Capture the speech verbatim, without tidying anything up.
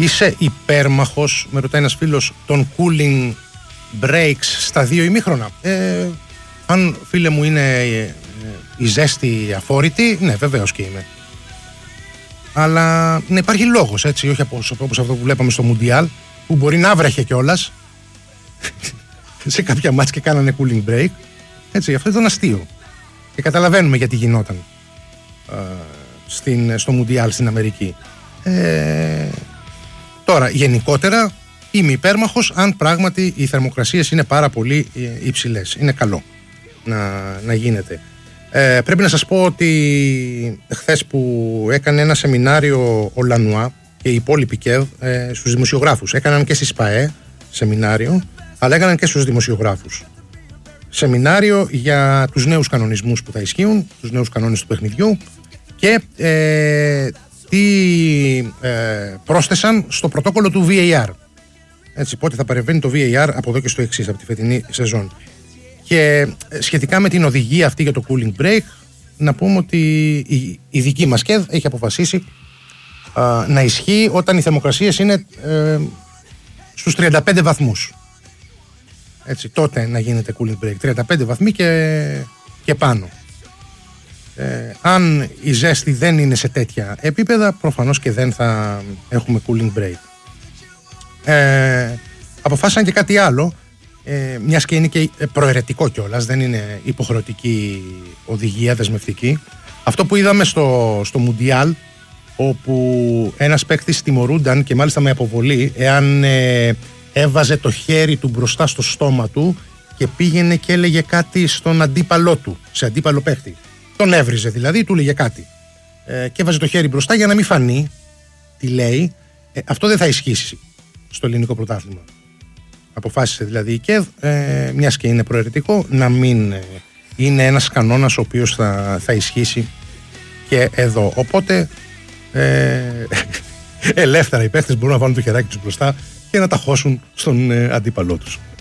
Είσαι υπέρμαχος, με ρωτάει ένας φίλος, των cooling breaks στα δύο ημίχρονα? Ε, αν, φίλε μου, είναι ε, η ζέστη αφόρητη, ναι, βεβαίως και είμαι. Αλλά ναι, υπάρχει λόγος, έτσι, όχι όπως, όπως αυτό που βλέπαμε στο Μουντιάλ, που μπορεί να βρέχε κιόλας σε κάποια μάτς και κάνανε cooling break. Έτσι, αυτό ήταν αστείο. Και καταλαβαίνουμε γιατί γινόταν ε, στην, στο Μουντιάλ στην Αμερική. Ε, τώρα, γενικότερα, είμαι υπέρμαχος αν πράγματι οι θερμοκρασίες είναι πάρα πολύ υψηλές. Είναι καλό να, να γίνεται. Ε, πρέπει να σας πω ότι χθες που έκανε ένα σεμινάριο ο Λανουά και οι υπόλοιποι ΚΕΔ ε, στους δημοσιογράφους, έκαναν και στη ΣΠΑΕ σεμινάριο, αλλά έκαναν και στους δημοσιογράφους σεμινάριο για τους νέους κανονισμούς που θα ισχύουν, τους νέους κανόνες του παιχνιδιού και ε, τι ε, πρόσθεσαν στο πρωτόκολλο του βι έι αρ. Έτσι, πότε θα παρεμβαίνει το βι έι αρ από εδώ και στο εξής, από τη φετινή σεζόν. Και σχετικά με την οδηγία αυτή για το cooling break, να πούμε ότι η, η δική μας ΚΕΔ έχει αποφασίσει α, να ισχύει όταν οι θερμοκρασίες είναι ε, στους τριάντα πέντε βαθμούς. Έτσι, τότε να γίνεται cooling break. τριάντα πέντε βαθμοί και, και πάνω. Ε, αν η ζέστη δεν είναι σε τέτοια επίπεδα, προφανώς και δεν θα έχουμε cooling break. Ε, αποφάσισαν και κάτι άλλο, ε, μιας και είναι και προαιρετικό κιόλας, δεν είναι υποχρεωτική οδηγία, δεσμευτική. Αυτό που είδαμε στο, στο Μουντιάλ, όπου ένας παίκτης τιμωρούνταν και μάλιστα με αποβολή εάν ε, έβαζε το χέρι του μπροστά στο στόμα του και πήγαινε και έλεγε κάτι στον αντίπαλό του, σε αντίπαλο παίκτη. Τον έβριζε δηλαδή, του έλεγε κάτι. Ε, και έβαζε το χέρι μπροστά για να μην φανεί τι λέει. Ε, αυτό δεν θα ισχύσει στο ελληνικό πρωτάθλημα. Αποφάσισε δηλαδή η ΚΕΔ, ε, μιας και είναι προαιρετικό, να μην ε, είναι ένας κανόνας ο οποίος θα, θα ισχύσει και εδώ. Οπότε ε, ελεύθερα οι παίχτες μπορούν να βάλουν το χεράκι τους μπροστά και να τα χώσουν στον ε, αντίπαλό τους.